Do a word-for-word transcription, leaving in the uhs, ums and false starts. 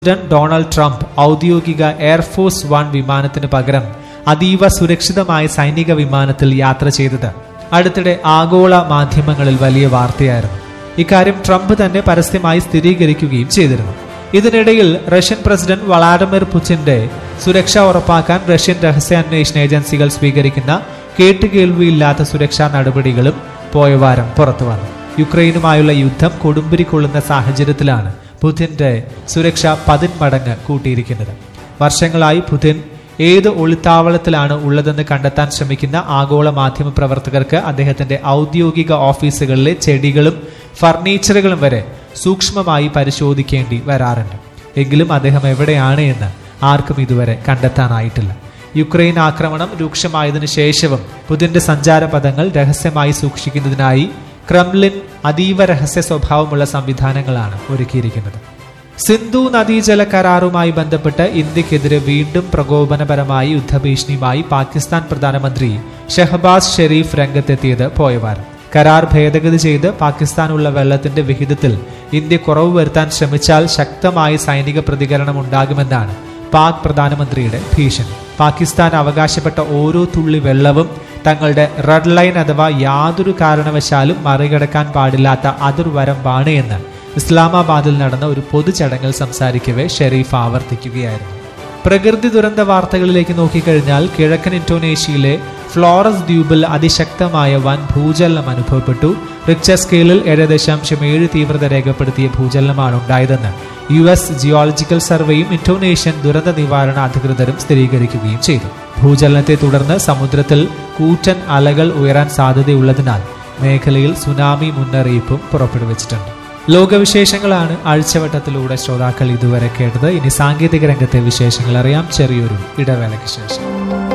President Donald Trump ഔദ്യോഗിക air force one വിമാനത്തിന് പകരം അതീവ സുരക്ഷിതമായ സൈനിക വിമാനത്തിൽ യാത്ര ചെയ്തത് അടുത്തിടെ ആഗോള മാധ്യമങ്ങളിൽ വലിയ വാർത്തയായിരുന്നു. ഇക്കാര്യം ട്രംപ് തന്നെ പരസ്യമായി സ്ഥിരീകരിക്കുകയും ചെയ്തിരുന്നു. ഇതിനിടയിൽ റഷ്യൻ പ്രസിഡന്റ് വ്ളാഡിമിർ പുടിന്റെ സുരക്ഷ ഉറപ്പാക്കാൻ റഷ്യൻ രഹസ്യാന്വേഷണ ഏജൻസികൾ സ്വീകരിക്കുന്ന കേട്ടുകേൾവിയില്ലാത്ത സുരക്ഷാ നടപടികളും പോയവാരം പുറത്തുവന്നു. യുക്രൈനുമായുള്ള യുദ്ധം കൊടുമ്പിരിക്കൊള്ളുന്ന സാഹചര്യത്തിലാണ് പുടിന്റെ സുരക്ഷ പതിന്മടങ്ങ് കൂട്ടിയിരിക്കുന്നത്. വർഷങ്ങളായി പുടിൻ ഏത് ഒളിത്താവളത്തിലാണ് ഉള്ളതെന്ന് കണ്ടെത്താൻ ശ്രമിക്കുന്ന ആഗോള മാധ്യമ പ്രവർത്തകർക്ക് അദ്ദേഹത്തിന്റെ ഔദ്യോഗിക ഓഫീസുകളിലെ ചെടികളും ഫർണിച്ചറുകളും വരെ സൂക്ഷ്മമായി പരിശോധിക്കേണ്ടി വരാറുണ്ട്. എങ്കിലും അദ്ദേഹം എവിടെയാണ് എന്ന് ആർക്കും ഇതുവരെ കണ്ടെത്താനായിട്ടില്ല. യുക്രൈൻ ആക്രമണം രൂക്ഷമായതിനു ശേഷവും പുടിന്റെ സഞ്ചാരപഥങ്ങൾ രഹസ്യമായി സൂക്ഷിക്കുന്നതിനായി ക്രെംലിൻ അതീവ രഹസ്യ സ്വഭാവമുള്ള സംവിധാനങ്ങളാണ് ഒരുക്കിയിരിക്കുന്നത്. സിന്ധു നദീജല കരാറുമായി ബന്ധപ്പെട്ട് ഇന്ത്യക്കെതിരെ വീണ്ടും പ്രകോപനപരമായി യുദ്ധഭീഷണിയുമായി പാകിസ്ഥാൻ പ്രധാനമന്ത്രി ഷഹബാസ് ഷെരീഫ് രംഗത്തെത്തിയത് പോയവാരം. കരാർ ഭേദഗതി ചെയ്ത് പാകിസ്ഥാനുള്ള വെള്ളത്തിന്റെ വിഹിതത്തിൽ ഇന്ത്യ കുറവ് വരുത്താൻ ശ്രമിച്ചാൽ ശക്തമായ സൈനിക പ്രതികരണം ഉണ്ടാകുമെന്നാണ് പാക് പ്രധാനമന്ത്രിയുടെ ഭീഷണി. പാകിസ്ഥാൻ അവകാശപ്പെട്ട ഓരോ തുള്ളി വെള്ളവും തങ്ങളുടെ റെഡ് ലൈൻ അഥവാ യാതൊരു കാരണവശാലും മറികടക്കാൻ പാടില്ലാത്ത അതിർവരമ്പാണ് എന്ന് ഇസ്ലാമാബാദിൽ നടന്ന ഒരു പൊതുചടങ്ങിൽ സംസാരിക്കവേ ഷെരീഫ് ആവർത്തിക്കുകയായിരുന്നു. പ്രകൃതി ദുരന്ത വാർത്തകളിലേക്ക് നോക്കിക്കഴിഞ്ഞാൽ കിഴക്കൻ ഇന്തോനേഷ്യയിലെ ഫ്ലോറസ് ദ്വീപിൽ അതിശക്തമായ വൻ ഭൂചലനം അനുഭവപ്പെട്ടു. റിക്ടർ സ്കെയിലിൽ ഏഴ് ദശാംശം ഏഴ് തീവ്രത രേഖപ്പെടുത്തിയ ഭൂചലനമാണ് ഉണ്ടായതെന്ന് യു എസ് ജിയോളജിക്കൽ സർവേയും ഇന്തോനേഷ്യൻ ദുരന്ത നിവാരണ അധികൃതരും സ്ഥിരീകരിക്കുകയും ചെയ്തു. ഭൂചലനത്തെ തുടർന്ന് സമുദ്രത്തിൽ കൂറ്റൻ അലകൾ ഉയരാൻ സാധ്യതയുള്ളതിനാൽ മേഖലയിൽ സുനാമി മുന്നറിയിപ്പും പുറപ്പെടുവിച്ചിട്ടുണ്ട്. ലോകവിശേഷങ്ങളാണ് ആഴ്ചവട്ടത്തിലൂടെ ശ്രോതാക്കൾ ഇതുവരെ കേട്ടത്. ഇനി സാങ്കേതിക രംഗത്തെ വിശേഷങ്ങൾ അറിയാം ചെറിയൊരു ഇടവേളയ്ക്ക് ശേഷം.